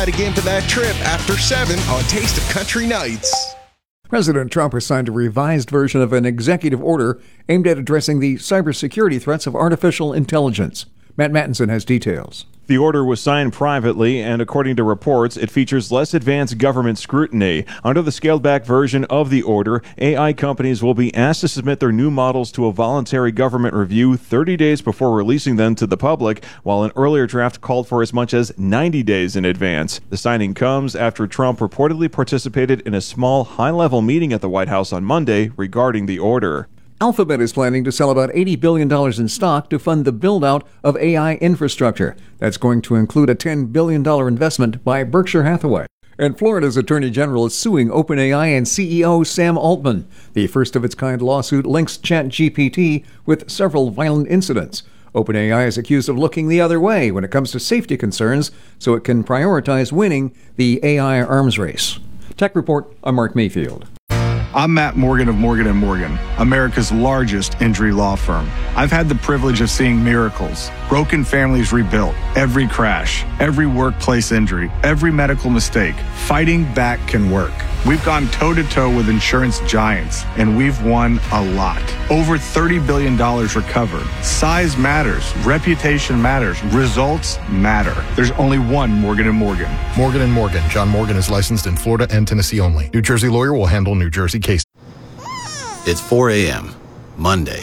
outside again for that trip after 7 on Taste of Country Nights. President Trump has signed a revised version of an executive order aimed at addressing the cybersecurity threats of artificial intelligence. Matt Mattinson has details. The order was signed privately, and according to reports, it features less advanced government scrutiny. Under the scaled-back version of the order, AI companies will be asked to submit their new models to a voluntary government review 30 days before releasing them to the public, while an earlier draft called for as much as 90 days in advance. The signing comes after Trump reportedly participated in a small, high-level meeting at the White House on Monday regarding the order. Alphabet is planning to sell about $80 billion in stock to fund the build-out of AI infrastructure. That's going to include a $10 billion investment by Berkshire Hathaway. And Florida's Attorney General is suing OpenAI and CEO Sam Altman. The first-of-its-kind lawsuit links ChatGPT with several violent incidents. OpenAI is accused of looking the other way when it comes to safety concerns, so it can prioritize winning the AI arms race. Tech Report, I'm Mark Mayfield. I'm Matt Morgan of Morgan & Morgan, America's largest injury law firm. I've had the privilege of seeing miracles, broken families rebuilt, every crash, every workplace injury, every medical mistake. Fighting back can work. We've gone toe-to-toe with insurance giants, and we've won a lot. Over $30 billion recovered. Size matters. Reputation matters. Results matter. There's only one Morgan & Morgan. Morgan & Morgan. John Morgan is licensed in Florida and Tennessee only. New Jersey lawyer will handle New Jersey cases. It's 4 a.m., Monday.